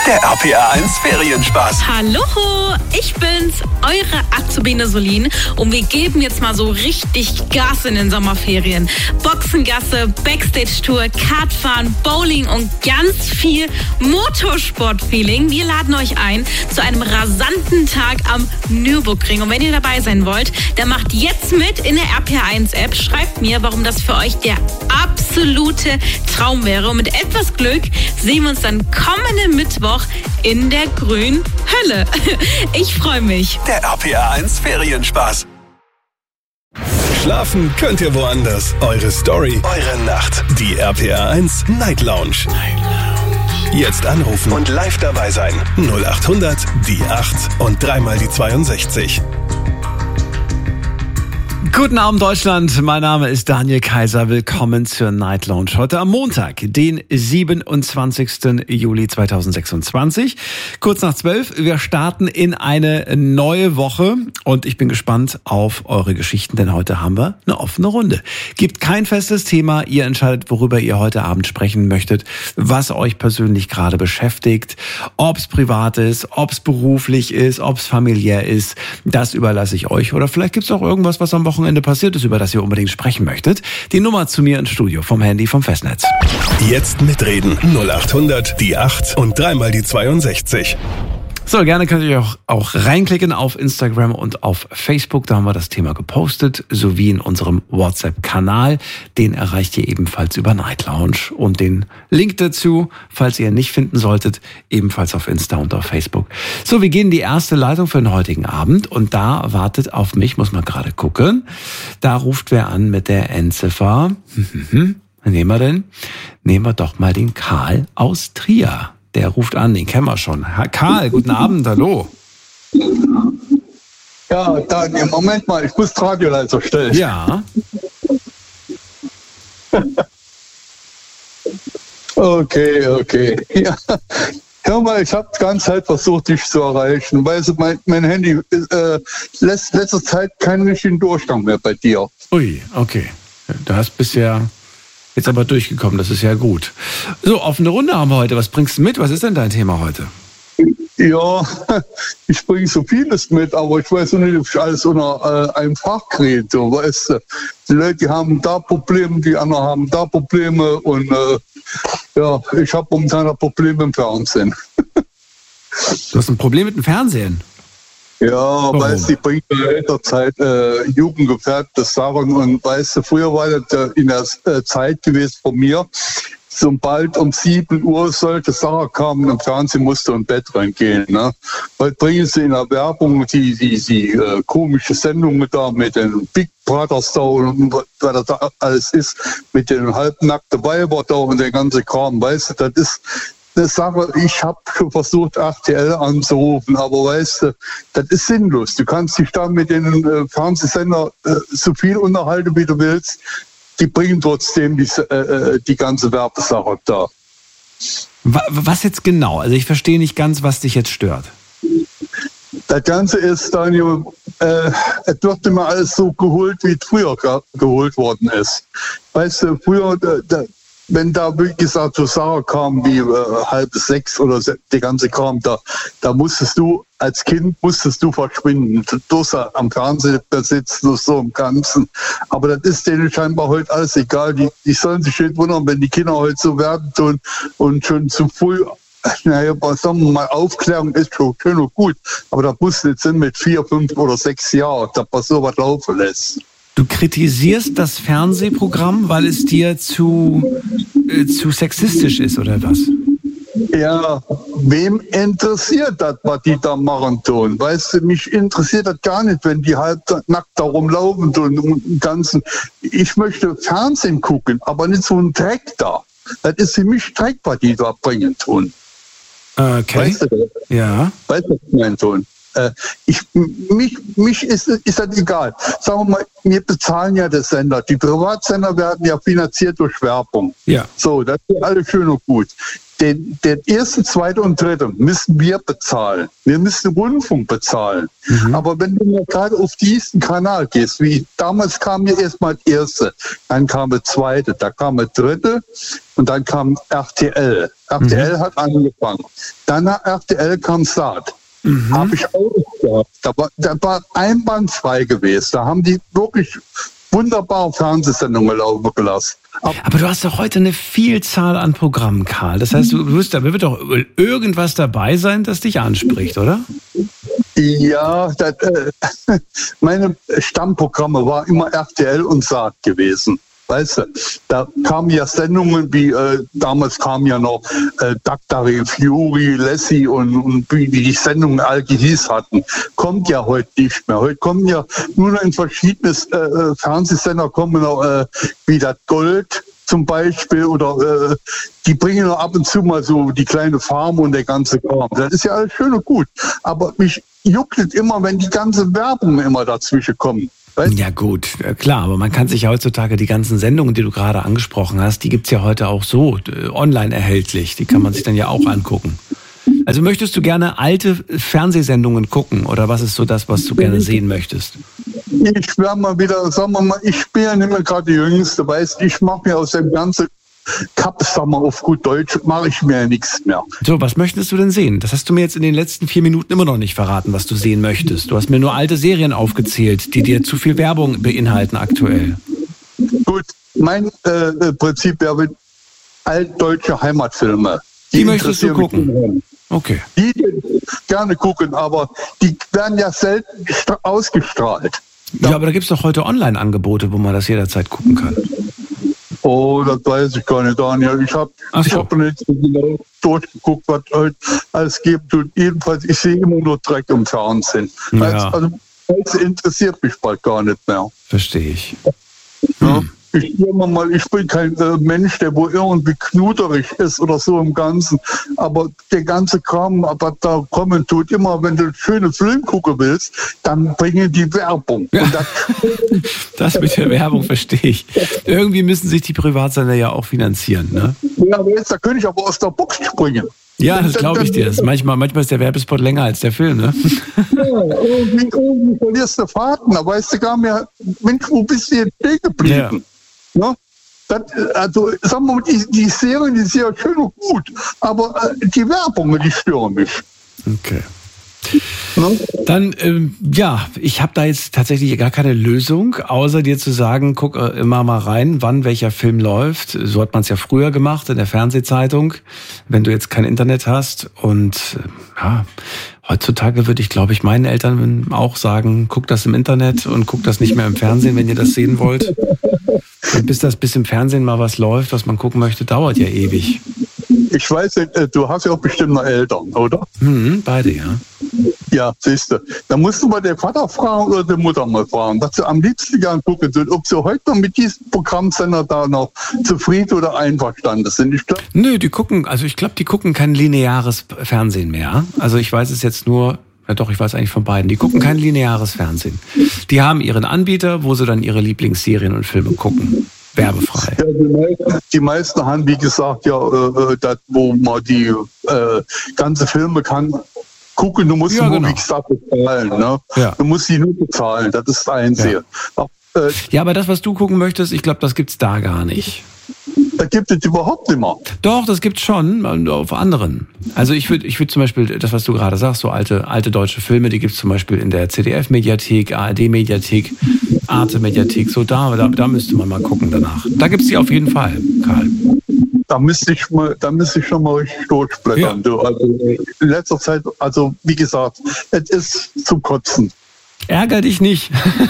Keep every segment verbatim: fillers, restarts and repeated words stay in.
Der R P R eins Ferienspaß. Hallo, ich bin's, eure Azubine Solin und wir geben jetzt mal so richtig Gas in den Sommerferien. Boxengasse, Backstage-Tour, Kartfahren, Bowling und ganz viel Motorsport-Feeling. Wir laden euch ein zu einem rasanten Tag am Nürburgring. Und wenn ihr dabei sein wollt, dann macht jetzt mit in der R P R eins App. Schreibt mir, warum das für euch der absolute Traum wäre. Und mit etwas Glück sehen wir uns dann kommenden Mittwoch in der grünen Hölle. Ich freue mich. Der R P R eins Ferienspaß. Schlafen könnt ihr woanders. Eure Story, eure Nacht. Die R P R eins Night Lounge. Night Lounge. Jetzt anrufen und live dabei sein. null acht hundert, die acht und dreimal die zweiundsechzig. Guten Abend, Deutschland. Mein Name ist Daniel Kaiser. Willkommen zur Night Lounge. Heute am Montag, den siebenundzwanzigsten Juli zweitausendsechsundzwanzig. Kurz nach zwölf. Wir starten in eine neue Woche und ich bin gespannt auf eure Geschichten, denn heute haben wir eine offene Runde. Gibt kein festes Thema. Ihr entscheidet, worüber ihr heute Abend sprechen möchtet, was euch persönlich gerade beschäftigt, ob es privat ist, ob es beruflich ist, ob es familiär ist. Das überlasse ich euch. Oder vielleicht gibt es auch irgendwas, was am Wochenende passiert ist, über das ihr unbedingt sprechen möchtet. Die Nummer zu mir ins Studio vom Handy vom Festnetz. Jetzt mitreden. null acht hundert, die acht und dreimal die zweiundsechzig. So, gerne könnt ihr auch, auch reinklicken auf Instagram und auf Facebook. Da haben wir das Thema gepostet, sowie in unserem WhatsApp-Kanal. Den erreicht ihr ebenfalls über Night Lounge. Und den Link dazu, falls ihr ihn nicht finden solltet, ebenfalls auf Insta und auf Facebook. So, wir gehen in die erste Leitung für den heutigen Abend. Und da wartet auf mich, muss man gerade gucken. Da ruft wer an mit der Endziffer. Hm, nehmen wir denn? Nehmen wir doch mal den Karl aus Trier. Der ruft an, den kennen wir schon. Herr Karl, guten Abend, hallo. Ja, Daniel, Moment mal, ich muss das Radio leiser stellen. Ja. Okay, okay. Ja. Hör mal, ich habe die ganze Zeit versucht, dich zu erreichen. Weißt du, mein, mein Handy äh, lässt letzter Zeit keinen richtigen Durchgang mehr bei dir. Ui, okay. Du hast bisher jetzt aber durchgekommen, das ist ja gut. So, offene Runde haben wir heute. Was bringst du mit? Was ist denn dein Thema heute? Ja, ich bringe so vieles mit, aber ich weiß nicht, ob ich alles unter äh, einem Fach kriege. Weißt du, die Leute die haben da Probleme, die anderen haben da Probleme und äh, ja, ich habe momentan ein Problem im Fernsehen. Du hast ein Problem mit dem Fernsehen? Ja, weißt du, die bringt in der Zeit äh, jugendgefährdete Sachen und weißt du, früher war das äh, in der äh, Zeit gewesen von mir, sobald um sieben Uhr solche Sachen kamen im Fernsehen, musste im Bett reingehen. Ne? Heute bringen sie in der Werbung die, die, die äh, komische Sendungen da mit den Big Brothers da und was das alles ist, mit den halbnackten Weibern da und der ganze Kram, weißt du, das ist eine Sache, ich habe schon versucht, R T L anzurufen, aber weißt du, das ist sinnlos. Du kannst dich da mit den äh, Fernsehsendern äh, so viel unterhalten, wie du willst. Die bringen trotzdem die, äh, die ganze Werbesache da. Was jetzt genau? Also ich verstehe nicht ganz, was dich jetzt stört. Das Ganze ist, Daniel, äh, es wird immer alles so geholt, wie es früher ge- geholt worden ist. Weißt du, früher, da, da, wenn da, wie gesagt, so Sachen kamen wie äh, halb sechs oder se- die ganze Kram, da, da musstest du, als Kind musstest du verschwinden. Du durfst am Fernsehen sitzen, so im Ganzen. Aber das ist denen scheinbar heute alles egal. Die, die sollen sich nicht wundern, wenn die Kinder heute so werden tun und schon zu früh, naja, sagen wir mal, Aufklärung ist schon schön und gut. Aber das muss nicht sein mit vier, fünf oder sechs Jahren, dass man sowas laufen lässt. Du kritisierst das Fernsehprogramm, weil es dir zu, äh, zu sexistisch ist, oder was? Ja, wem interessiert das, was die da machen tun? Weißt du, mich interessiert das gar nicht, wenn die halb nackt da rumlaufen tun und den ganzen. Ich möchte Fernsehen gucken, aber nicht so ein Dreck da. Das ist für mich Dreck, was die da bringen tun. Okay. Weißt du das? Ja. Weißt du, was ich meine tun? Äh, ich, mich, mich ist, ist das egal. Sagen wir mal, wir bezahlen ja das Sender. Die Privatsender werden ja finanziert durch Werbung. Ja. So, das ist alles schön und gut. Den, den ersten, zweiten und dritten müssen wir bezahlen. Wir müssen Rundfunk bezahlen. Mhm. Aber wenn du mal gerade auf diesen Kanal gehst, wie damals kam ja erstmal der erste, dann kam der zweite, da kam der dritte und dann kam R T L. R T L mhm. hat angefangen. Dann nach R T L kam Saat. Mhm. Habe ich auch gehabt. Da war, da war einwandfrei gewesen. Da haben die wirklich wunderbare Fernsehsendungen laufen gelassen. Aber, Aber du hast doch heute eine Vielzahl an Programmen, Karl. Das heißt, du wirst, da wird doch irgendwas dabei sein, das dich anspricht, oder? Ja, das, äh, meine Stammprogramme waren immer R T L und Saat gewesen. Weißt du, da kamen ja Sendungen wie, äh, damals kam ja noch äh, Daktari, Fury, Lassie und, und wie die Sendungen all gehieß hatten. Kommt ja heute nicht mehr. Heute kommen ja nur noch in verschiedene äh, Fernsehsender, kommen noch äh, wie das Gold zum Beispiel oder äh, die bringen noch ab und zu mal so die kleine Farm und der ganze Kram. Das ist ja alles schön und gut. Aber mich juckt es immer, wenn die ganze Werbung immer dazwischen kommen. Weißt? Ja gut, klar, aber man kann sich ja heutzutage die ganzen Sendungen, die du gerade angesprochen hast, die gibt's ja heute auch so äh, online erhältlich. Die kann man sich dann ja auch angucken. Also möchtest du gerne alte Fernsehsendungen gucken oder was ist so das, was du gerne sehen möchtest? Ich werde mal wieder, sagen wir mal, ich bin ja nicht mehr gerade die Jüngste, weißt du, ich mache mir aus dem ganzen Cups, sagen wir auf gut Deutsch, mache ich mir ja nichts mehr. So, was möchtest du denn sehen? Das hast du mir jetzt in den letzten vier Minuten immer noch nicht verraten, was du sehen möchtest. Du hast mir nur alte Serien aufgezählt, die dir zu viel Werbung beinhalten aktuell. Gut, mein äh, Prinzip wäre altdeutsche Heimatfilme. Die, die möchtest du gucken? Okay. Die gerne gucken, aber die werden ja selten ausgestrahlt. Ja, aber da gibt es doch heute Online-Angebote, wo man das jederzeit gucken kann. Oh, das weiß ich gar nicht, Daniel. Ich habe so. ich hab nicht so genau durchgeguckt, was heute alles gibt. Und jedenfalls, ich sehe immer nur Dreck im Fernsehen. Ja. Also, das interessiert mich bald gar nicht mehr. Verstehe ich. Ja. Hm. Ich, mal, ich bin kein äh, Mensch, der wo irgendwie knuderig ist oder so im Ganzen. Aber der ganze Kram, was da kommen tut, immer wenn du einen schönen Film gucken willst, dann bringen die Werbung. Ja. Und das, das mit der Werbung verstehe ich. Irgendwie müssen sich die Privatsender ja auch finanzieren, ne? Ja, aber jetzt, da könnte ich aber aus der Box springen. Ja, das glaube ich dir. Das manchmal, manchmal ist der Werbespot länger als der Film, ne? Ja, irgendwie, irgendwie verlierst du Fahrten. Da weißt du gar mehr, Mensch, wo bist du jetzt stehen geblieben? Ja. Ja, das, also sagen wir mal, die, die Serien, die sind ja schön und gut, aber äh, die Werbung, die stören mich. Okay. Ja. Dann, ähm, ja, ich habe da jetzt tatsächlich gar keine Lösung, außer dir zu sagen, guck äh, immer mal rein, wann welcher Film läuft. So hat man es ja früher gemacht in der Fernsehzeitung, wenn du jetzt kein Internet hast. Und äh, ja, heutzutage würde ich, glaube ich, meinen Eltern auch sagen, guck das im Internet und guck das nicht mehr im Fernsehen, wenn ihr das sehen wollt. Und bis das bis im Fernsehen mal was läuft, was man gucken möchte, dauert ja ewig. Ich weiß nicht, du hast ja auch bestimmt noch Eltern, oder? Mhm, beide, ja. Ja, siehst du. Da musst du mal den Vater fragen oder die Mutter mal fragen, was sie am liebsten gern gucken sind, ob sie heute noch mit diesem Programmsender da noch zufrieden oder einverstanden sind. Ich glaub, Nö, die gucken, also ich glaube, die gucken kein lineares Fernsehen mehr. Also ich weiß es jetzt nur, ja doch, ich weiß eigentlich von beiden, die gucken kein lineares Fernsehen. Die haben ihren Anbieter, wo sie dann ihre Lieblingsserien und Filme gucken. Werbefrei. Ja, die, meisten, die meisten haben, wie gesagt, ja, äh, das, wo man die äh, ganze Filme kann gucken, du musst ja, nur genau. nichts dafür bezahlen. Ne? Ja. Du musst sie nur bezahlen, das ist das Einzige. Ja. Auch, äh, ja, aber das, was du gucken möchtest, ich glaube, das gibt's da gar nicht. Da gibt es überhaupt nicht mehr. Doch, das gibt's schon, auf anderen. Also ich würde ich würd zum Beispiel, das, was du gerade sagst, so alte, alte deutsche Filme, die gibt's zum Beispiel in der Z D F-Mediathek, A R D-Mediathek, Arte-Mediathek, so da, da, da müsste man mal gucken danach. Da gibt's die auf jeden Fall, Karl. Da müsste ich mal, da müsste ich schon mal richtig durchblättern. Ja. Also in letzter Zeit, also wie gesagt, es ist zum Kotzen. Ärger dich nicht.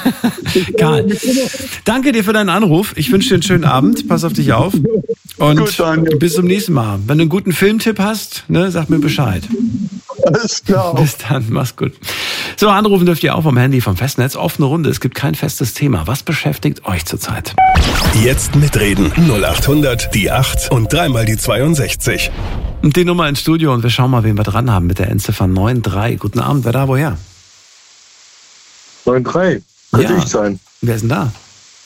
Karl, danke dir für deinen Anruf. Ich wünsche dir einen schönen Abend. Pass auf dich auf. Und Gut, bis zum nächsten Mal. Wenn du einen guten Filmtipp hast, ne, sag mir Bescheid. Alles klar. Bis dann, mach's gut. So, anrufen dürft ihr auch vom Handy, vom Festnetz. Offene Runde, es gibt kein festes Thema. Was beschäftigt euch zurzeit? Jetzt mitreden. null acht hundert, die acht und dreimal die zweiundsechzig. Und die Nummer ins Studio und wir schauen mal, wen wir dran haben mit der Endziffer neun drei. Guten Abend, wer da, woher? neun drei. Könnte Ja. ich sein. Wer ist denn da?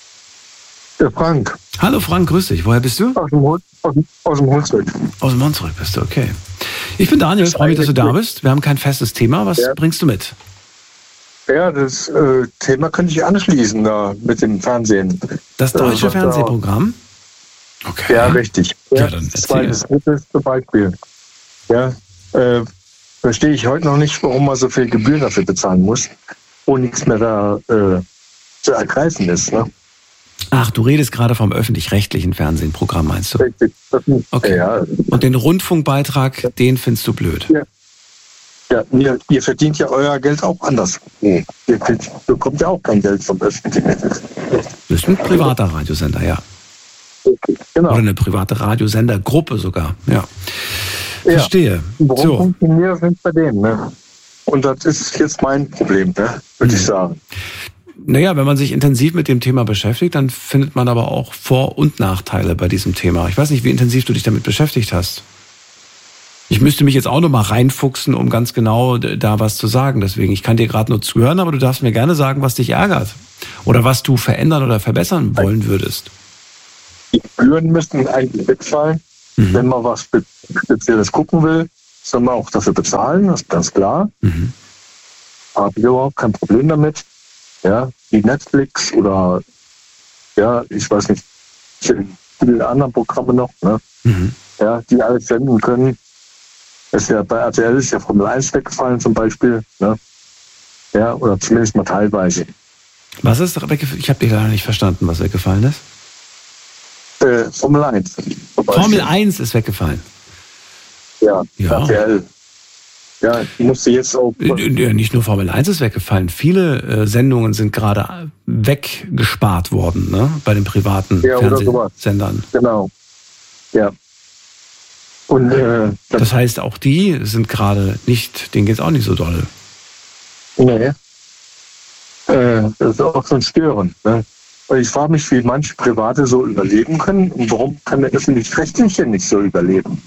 Der Frank. Hallo Frank, grüß dich. Woher bist du? Aus dem, Hol- aus, dem- aus dem Hunsrück. Aus dem Hunsrück bist du, okay. Ich bin Daniel, freue mich, dass du da bist. Wir haben kein festes Thema. Was Ja. bringst du mit? Ja, das äh, Thema könnte ich anschließen da mit dem Fernsehen. Das deutsche was da- Fernsehprogramm? Okay. Ja, richtig. Ja, dann erzähl. Zweites, drittes zum Beispiel. Ja, äh, verstehe ich heute noch nicht, warum man so viel Gebühren dafür bezahlen muss, wo nichts mehr da äh, zu ergreifen ist. Ne? Ach, du redest gerade vom öffentlich-rechtlichen Fernsehprogramm, meinst du? Richtig. Das ist- Okay. Ja, Und den Rundfunkbeitrag, den findest du blöd. ja ihr, ihr verdient ja euer Geld auch anders. Ihr kriegt- bekommt ja auch kein Geld vom öffentlichen. Das ist ein privater Radiosender, ja. Genau. Oder eine private Radiosendergruppe sogar, ja. Ja. Verstehe. Warum So, funktioniert das nicht bei denen? Ne? Und das ist jetzt mein Problem, ne? würde ich sagen. naja, wenn man sich intensiv mit dem Thema beschäftigt, dann findet man aber auch Vor- und Nachteile bei diesem Thema. Ich weiß nicht, wie intensiv du dich damit beschäftigt hast. Ich müsste mich jetzt auch noch mal reinfuchsen, um ganz genau da was zu sagen. Deswegen, ich kann dir gerade nur zuhören, aber du darfst mir gerne sagen, was dich ärgert. Oder was du verändern oder verbessern wollen würdest. Die Gebühren müssten eigentlich wegfallen. Mhm. Wenn man was Spe- Spezielles gucken will, soll man auch dafür bezahlen, das ist ganz klar. Mhm. Habe ich überhaupt kein Problem damit. Ja, wie Netflix oder ja, ich weiß nicht, viele andere Programme noch, ne? Mhm. Ja, die alles senden können. Das ist ja bei R T L ist ja Formel eins weggefallen zum Beispiel, ne? Ja, oder zumindest mal teilweise. Was ist weggefallen? Ich habe dich leider nicht verstanden, was weggefallen ist. Äh, Formel eins. zum Beispiel. Formel eins ist weggefallen. Ja, Ja. R T L. Ja, die musste jetzt auch. Ja, nicht nur Formel eins ist weggefallen. Viele äh, Sendungen sind gerade weggespart worden, ne? Bei den privaten Ja, oder sowas. Fernsehsendern. Genau. Ja. Und äh, das, Das heißt, auch die sind gerade nicht, denen geht's auch nicht so doll. nee. Äh, das ist auch so ein Stören. Ne? Und ich frage mich, wie manche Private so überleben können und warum kann der Öffentlich-Rechtliche nicht so überleben?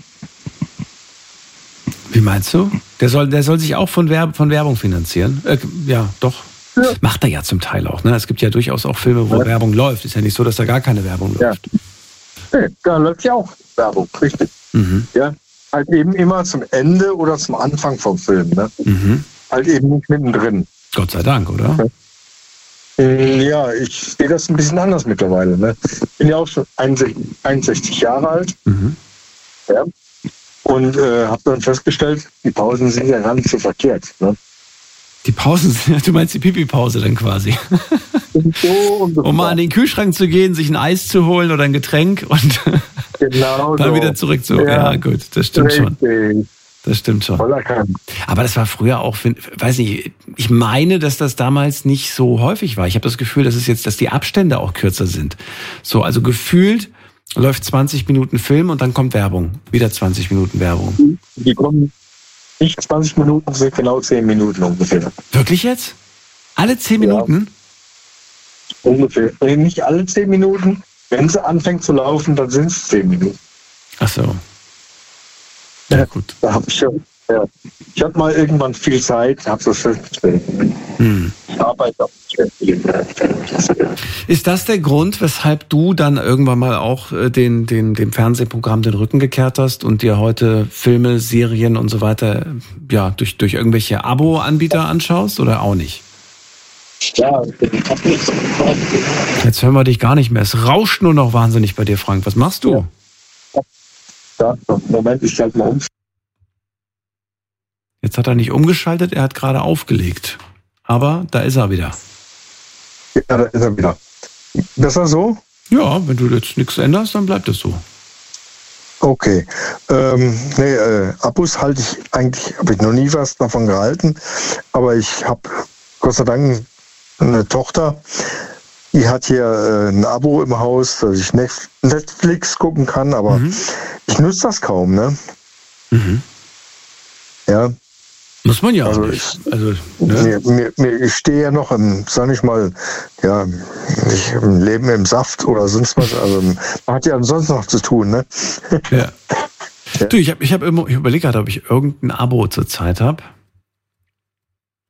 Wie meinst du? Der soll, der soll sich auch von, Werb, von Werbung finanzieren? Äh, ja, doch. Ja. Macht er ja zum Teil auch. Ne? Es gibt ja durchaus auch Filme, wo Ja. Werbung läuft. Ist ja nicht so, dass da gar keine Werbung Ja. läuft. Nee, da läuft ja auch Werbung, richtig. Mhm. Ja, halt eben immer zum Ende oder zum Anfang vom Film. Ne? Mhm. Halt eben nicht mittendrin. Gott sei Dank, oder? Äh, Ja, ich sehe das ein bisschen anders mittlerweile. Ne? Bin ja auch schon einundsechzig Jahre alt. Mhm. Ja. Und äh, habe dann festgestellt, die Pausen sind ja gar nicht so verkehrt. Ne? Die Pausen, sind- du meinst die Pipi-Pause dann quasi. So ungefähr. Um mal an den Kühlschrank zu gehen, sich ein Eis zu holen oder ein Getränk und Genau dann so. wieder zurück zu. Ja, Ja. gut, das stimmt schon. Richtig. Das stimmt schon. Voll erkannt. Aber das war früher auch, find- weiß nicht, ich meine, dass das damals nicht so häufig war. Ich habe das Gefühl, dass es jetzt, dass die Abstände auch kürzer sind. So, also gefühlt läuft zwanzig Minuten Film und dann kommt Werbung. Wieder zwanzig Minuten Werbung. Die kommen nicht zwanzig Minuten, sind genau zehn Minuten ungefähr. Wirklich jetzt? Alle zehn Ja. Minuten? Ungefähr. Nee, nicht alle zehn Minuten. Wenn sie anfängt zu laufen, dann sind es zehn Minuten. Ach so. Ja, gut. Da habe ich schon. Ja. Ich hatte mal irgendwann viel Zeit, habe das festgestellt. Hm. Ich arbeite auch nicht. Ist das der Grund, weshalb du dann irgendwann mal auch äh, den, den, dem Fernsehprogramm den Rücken gekehrt hast und dir heute Filme, Serien und so weiter ja, durch, durch irgendwelche Abo-Anbieter anschaust oder auch nicht? Ja, ich hab nichts. Jetzt hören wir dich gar nicht mehr. Es rauscht nur noch wahnsinnig bei dir, Frank. Was machst du? Ja, Moment, ich schalte mal um. Jetzt hat er nicht umgeschaltet, er hat gerade aufgelegt. Aber da ist er wieder. Ja, da ist er wieder. Besser so? Ja, wenn du jetzt nichts änderst, dann bleibt es so. Okay. Ähm, nee, äh, Abos halte ich eigentlich, habe ich noch nie was davon gehalten. Aber ich habe Gott sei Dank eine Tochter, die hat hier äh, ein Abo im Haus, dass ich Nef- Netflix gucken kann, aber Mhm. ich nutze das kaum, ne? Mhm. Ja. Muss man ja auch Also nicht. Also, ne? Mir, mir, mir, ich stehe ja noch im, sag ich mal, ja, nicht im Leben im Saft oder sonst was. Also man hat ja sonst noch zu tun, ne? Ja. Ja. Du, ich habe ich hab immer, ich überlege gerade, ob ich irgendein Abo zurzeit habe. Ich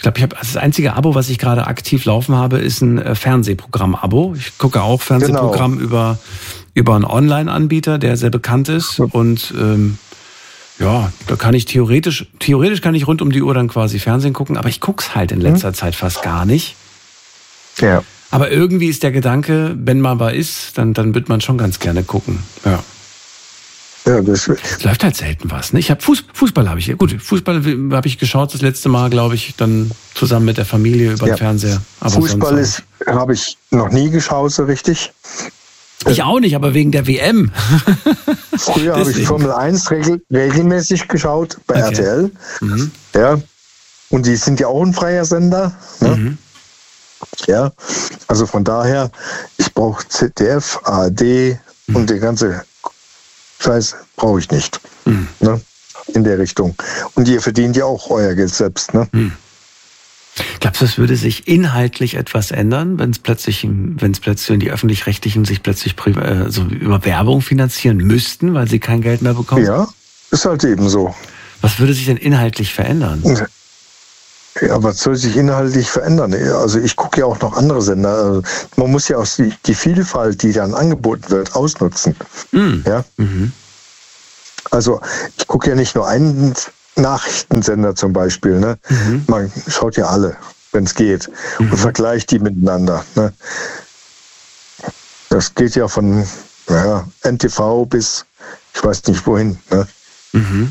Ich glaube, ich habe das einzige Abo, was ich gerade aktiv laufen habe, ist ein äh, Fernsehprogramm-Abo. Ich gucke auch Fernsehprogramm genau. über, über einen Online-Anbieter, der sehr bekannt ist. Und ähm, ja, da kann ich theoretisch, theoretisch kann ich rund um die Uhr dann quasi Fernsehen gucken, aber ich gucke es halt in letzter hm. Zeit fast gar nicht. Ja. Aber irgendwie ist der Gedanke, wenn man mal ist, dann, dann wird man schon ganz gerne gucken. Ja. Ja, das es läuft halt selten was. Ne? Ich habe Fuß, Fußball habe ich. Gut, Fußball habe ich geschaut das letzte Mal, glaube ich, dann zusammen mit der Familie über ja. den Fernseher. Aber Fußball ist habe ich noch nie geschaut so richtig. Ich auch nicht, aber wegen der W M. Früher habe ich Formel eins regel, regelmäßig geschaut bei okay. R T L. Mhm. Ja. Und die sind ja auch ein freier Sender. Ne? Mhm. Ja. Also von daher, ich brauche Z D F, A R D mhm. und die ganze Scheiß brauche ich nicht. Mhm. Ne? In der Richtung. Und ihr verdient ja auch euer Geld selbst. Ne? Mhm. Glaubst du, es würde sich inhaltlich etwas ändern, wenn es plötzlich, wenn es plötzlich in die Öffentlich-Rechtlichen sich plötzlich äh, so über Werbung finanzieren müssten, weil sie kein Geld mehr bekommen? Ja, ist halt eben so. Was würde sich denn inhaltlich verändern? Ja, was soll sich inhaltlich verändern? Also ich gucke ja auch noch andere Sender. Man muss ja auch die, die Vielfalt, die dann angeboten wird, ausnutzen. Mhm. Ja? Mhm. Also ich gucke ja nicht nur einen Nachrichtensender zum Beispiel. Ne? Mhm. Man schaut ja alle, wenn es geht, mhm. und vergleicht die miteinander. Ne? Das geht ja von ja, N T V bis ich weiß nicht wohin. Ne? Mhm.